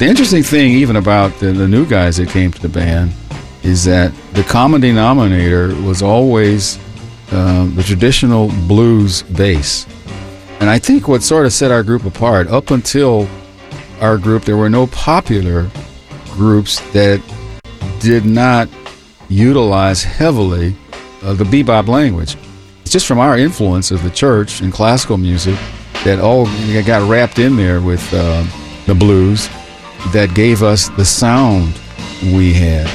The interesting thing, even about the new guys that came to the band, is that the common denominator was always the traditional blues bass. And I think what sort of set our group apart, up until our group, there were no popular groups that did not utilize heavily the bebop language. It's just from our influence of the church and classical music that all got wrapped in there with the blues that gave us the sound we had.